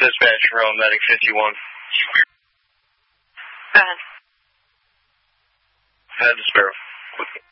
Dispatch, Rowan Medic 51. Go ahead. Head to Sparrow.